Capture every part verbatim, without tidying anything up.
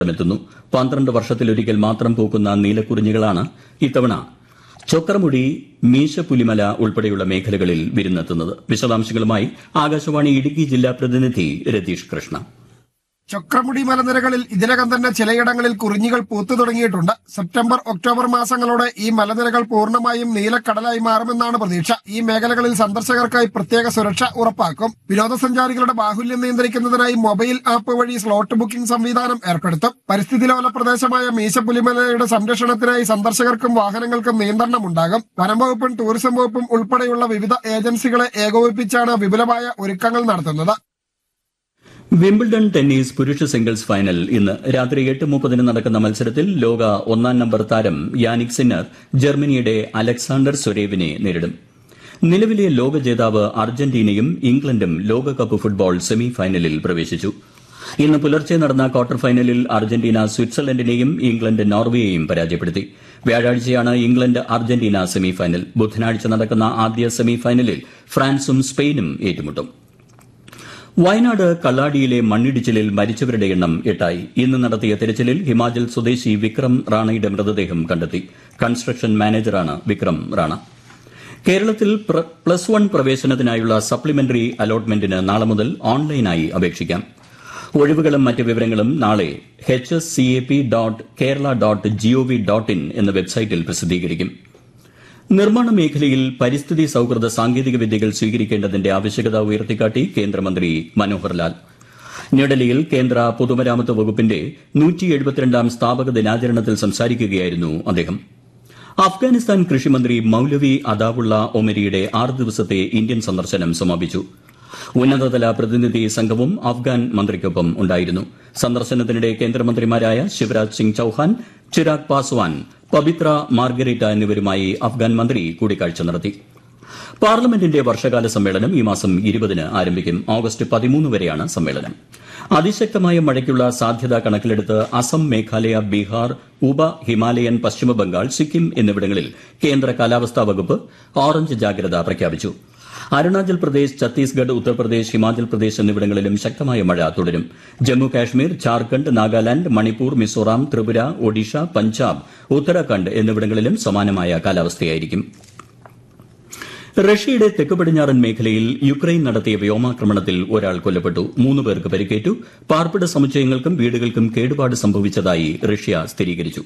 എത്തുന്നു. പന്ത്രണ്ട് വർഷത്തിലൊരിക്കൽ മാത്രം പൂക്കുന്ന നീലക്കുറിഞ്ഞികളാണ് ഇത്തവണ ചൊക്രമുടി, മീശപ്പുലിമല ഉൾപ്പെടെയുള്ള മേഖലകളിൽ വിരുന്നെത്തുന്നത്. വിശദാംശങ്ങളുമായി ആകാശവാണി ഇടുക്കി ജില്ലാ പ്രതിനിധി രതീഷ് കൃഷ്ണ. ചൊക്രമുടി മലനിരകളിൽ ഇതിനകം തന്നെ ചിലയിടങ്ങളിൽ കുറിഞ്ഞികൾ പൂത്തു തുടങ്ങിയിട്ടുണ്ട്. സെപ്റ്റംബർ ഒക്ടോബർ മാസങ്ങളോടെ ഈ മലനിരകൾ പൂർണ്ണമായും നീലക്കടലായി മാറുമെന്നാണ് പ്രതീക്ഷ. ഈ മേഖലകളിൽ സന്ദർശകർക്കായി പ്രത്യേക സുരക്ഷ ഉറപ്പാക്കും. വിനോദസഞ്ചാരികളുടെ ബാഹുല്യം നിയന്ത്രിക്കുന്നതിനായി മൊബൈൽ ആപ്പ് വഴി സ്ലോട്ട് ബുക്കിംഗ് സംവിധാനം ഏർപ്പെടുത്തും. പരിസ്ഥിതി ലോല പ്രദേശമായ മീശപ്പുലിമലയുടെ സംരക്ഷണത്തിനായി സന്ദർശകർക്കും വാഹനങ്ങൾക്കും നിയന്ത്രണമുണ്ടാകും. വനംവകുപ്പും ടൂറിസം വകുപ്പും ഉൾപ്പെടെയുള്ള വിവിധ ഏജൻസികളെ ഏകോപിപ്പിച്ചാണ് വിപുലമായ ഒരുക്കങ്ങൾ നടത്തുന്നത്. വിംബിൾഡൺ ടെന്നീസ് പുരുഷ സിംഗിൾസ് ഫൈനൽ ഇന്ന് രാത്രി എട്ട് മുപ്പതിന് നടക്കുന്ന മത്സരത്തിൽ ലോക ഒന്നാം നമ്പർ താരം യാനിക് സിന്നർ ജർമ്മനിയുടെ അലക്സാണ്ടർ സ്വരേവിനെ നേരിടും. നിലവിലെ ലോക ജേതാവ് അർജന്റീനയും ഇംഗ്ലണ്ടും ലോകകപ്പ് ഫുട്ബോൾ സെമി ഫൈനലിൽ പ്രവേശിച്ചു. ഇന്ന് പുലർച്ചെ നടന്ന ക്വാർട്ടർ ഫൈനലിൽ അർജന്റീന സ്വിറ്റ്സർലൻഡിനെയും ഇംഗ്ലണ്ട് നോർവേയെയും പരാജയപ്പെടുത്തി. വ്യാഴാഴ്ചയാണ് ഇംഗ്ലണ്ട് അർജന്റീന സെമി ഫൈനൽ. ബുധനാഴ്ച നടക്കുന്ന ആദ്യ സെമി ഫൈനലിൽ ഫ്രാൻസും സ്പെയിനും ഏറ്റുമുട്ടും. വയനാട് കള്ളാടിയിലെ മണ്ണിടിച്ചിലിൽ മരിച്ചവരുടെ എണ്ണം എട്ടായി. ഇന്ന് നടത്തിയ തെരച്ചിലിൽ ഹിമാചൽ സ്വദേശി വിക്രം റാണയുടെ മൃതദേഹം കണ്ടെത്തി. കൺസ്ട്രക്ഷൻ മാനേജറാണ് വിക്രം റാണ. കേരളത്തിൽ പ്ലസ് വൺ പ്രവേശനത്തിനായുള്ള സപ്ലിമെന്ററി അലോട്ട്മെന്റിന് നാളെ മുതൽ ഓൺലൈനായി അപേക്ഷിക്കാം. ഒഴിവുകളും മറ്റ് വിവരങ്ങളും നാളെ H S C A P dot Kerala dot G O V dot in എന്ന വെബ്സൈറ്റിൽ പ്രസിദ്ധീകരിക്കും. നിർമ്മാണ മേഖലയിൽ പരിസ്ഥിതി സൌഹൃദ സാങ്കേതിക വിദ്യകൾ സ്വീകരിക്കേണ്ടതിന്റെ ആവശ്യകത ഉയർത്തിക്കാട്ടി കേന്ദ്രമന്ത്രി മനോഹർ ലാൽ. ന്യൂഡൽഹിയിൽ കേന്ദ്ര പൊതുമരാമത്ത് വകുപ്പിന്റെ നൂറ്റി എഴുപത്തിരണ്ടാം സ്ഥാപക ദിനാചരണത്തിൽ സംസാരിക്കുകയായിരുന്നു അദ്ദേഹം. അഫ്ഗാനിസ്ഥാൻ കൃഷിമന്ത്രി മൌലവി അദാവുള്ള ഒമരിയുടെ ആറ് ദിവസത്തെ ഇന്ത്യൻ സന്ദർശനം സമാപിച്ചു. ഉന്നതതല പ്രതിനിധി സംഘവും അഫ്ഗാൻ മന്ത്രിക്കൊപ്പം ഉണ്ടായിരുന്നു. സന്ദർശനത്തിനിടെ കേന്ദ്രമന്ത്രിമാരായ ശിവരാജ് സിംഗ് ചൌഹാൻ, ചിരാഗ് പാസ്വാൻ, പബിത്ര മാർഗരേറ്റ എന്നിവരുമായി അഫ്ഗാൻ മന്ത്രി കൂടിക്കാഴ്ച നടത്തി. പാർലമെന്റിന്റെ വർഷകാല സമ്മേളനം ഈ മാസം ഇരുപതിന് ആരംഭിക്കും. ഓഗസ്റ്റ് പതിമൂന്ന് വരെയാണ് സമ്മേളനം. അതിശക്തമായ മഴയ്ക്കുള്ള സാധ്യത കണക്കിലെടുത്ത് അസം, മേഘാലയ, ബീഹാർ, ഉപ ഹിമാലയൻ, പശ്ചിമബംഗാൾ, സിക്കിം എന്നിവിടങ്ങളിൽ കേന്ദ്ര കാലാവസ്ഥാ വകുപ്പ് ഓറഞ്ച് ജാഗ്രത പ്രഖ്യാപിച്ചു. അരുണാചൽ പ്രദേശ്, ഛത്തീസ്ഗഡ്, ഉത്തർപ്രദേശ്, ഹിമാചൽ പ്രദേശ് എന്നിവിടങ്ങളിലും ശക്തമായ മഴ തുടരും. ജമ്മു കാശ്മീർ, ജാർഖണ്ഡ്, നാഗാലാന്റ്, മണിപ്പൂർ, മിസോറാം, ത്രിപുര, ഒഡീഷ, പഞ്ചാബ്, ഉത്തരാഖണ്ഡ് എന്നിവിടങ്ങളിലും സമാനമായ കാലാവസ്ഥയായിരിക്കും. റഷ്യയുടെ തെക്ക് പടിഞ്ഞാറൻ മേഖലയിൽ യുക്രൈൻ നടത്തിയ വ്യോമാക്രമണത്തിൽ ഒരാൾ കൊല്ലപ്പെട്ടു. മൂന്ന് പേർക്ക് പരിക്കേറ്റു. പാർപ്പിട സമുച്ചയങ്ങൾക്കും വീടുകൾക്കും കേടുപാട് സംഭവിച്ചതായി റഷ്യ സ്ഥിരീകരിച്ചു.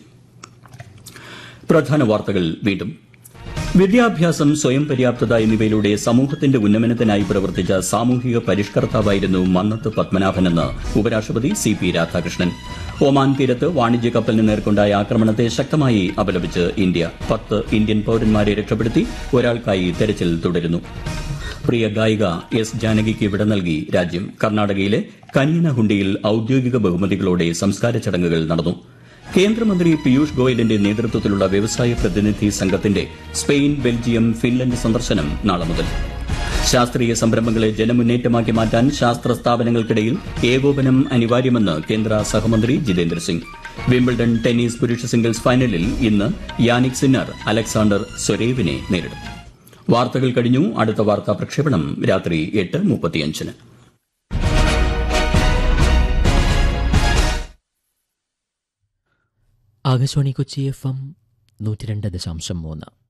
പ്രധാന വാർത്തകൾ വീണ്ടും. വിദ്യാഭ്യാസം, സ്വയം പര്യാപ്തത എന്നിവയിലൂടെ സമൂഹത്തിന്റെ ഉന്നമനത്തിനായി പ്രവർത്തിച്ച സാമൂഹിക പരിഷ്കർത്താവായിരുന്നു മന്നത്ത് പത്മനാഭനെന്ന് ഉപരാഷ്ട്രപതി സി പി രാധാകൃഷ്ണൻ. ഒമാൻ തീരത്ത് വാണിജ്യ കപ്പലിന് നേർക്കുണ്ടായ ആക്രമണത്തെ ശക്തമായി അപലപിച്ച് ഇന്ത്യ. പത്ത് ഇന്ത്യൻ പൌരന്മാരെ രക്ഷപ്പെടുത്തി. ഒരാൾക്കായി തെരച്ചിൽ തുടരുന്നു. പ്രിയ ഗായിക എസ് ജാനകിക്ക് വിട നൽകി രാജ്യം. കർണാടകയിലെ കനിയനഹുണ്ടിയിൽ ഔദ്യോഗിക ബഹുമതികളോടെ സംസ്കാര ചടങ്ങുകൾ നടന്നു. കേന്ദ്രമന്ത്രി പീയൂഷ് ഗോയലിന്റെ നേതൃത്വത്തിലുള്ള വ്യവസായ പ്രതിനിധി സംഘത്തിന്റെ സ്പെയിൻ, ബെൽജിയം, ഫിൻലൻഡ് സന്ദർശനം നാളെ മുതൽ. ശാസ്ത്രീയ സംരംഭങ്ങളെ ജനമുന്നേറ്റമാക്കി മാറ്റാൻ ശാസ്ത്ര സ്ഥാപനങ്ങൾക്കിടയിൽ ഏകോപനം അനിവാര്യമെന്ന് കേന്ദ്ര സഹമന്ത്രി ജിതേന്ദ്ര സിംഗ്. വിംബിൾഡൺ ടെന്നീസ് പുരുഷ സിംഗിൾസ് ഫൈനലിൽ ഇന്ന് യാനിക് സിന്നർ അലക്സാണ്ടർ സ്വരേവിനെ നേരിടും. വാർത്തകൾ കഴിഞ്ഞു. അടുത്ത വാർത്താ പ്രക്ഷേപണം രാത്രി എട്ട് മുപ്പത്തിയഞ്ചിന്. ആകാശവാണി കൊച്ചി എഫ് എം നൂറ്റി രണ്ട് ദശാംശം മൂന്ന്.